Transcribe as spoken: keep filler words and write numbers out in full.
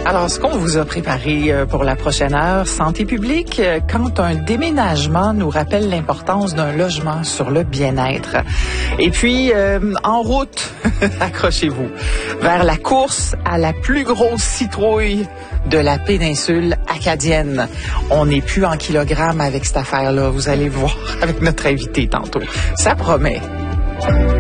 Alors, ce qu'on vous a préparé pour la prochaine heure, santé publique, quand un déménagement nous rappelle l'importance d'un logement sur le bien-être. Et puis, euh, en route, accrochez-vous, vers la course à la plus grosse citrouille de la péninsule acadienne. On n'est plus en kilogrammes avec cette affaire-là. Vous allez voir avec notre invité tantôt. Ça promet.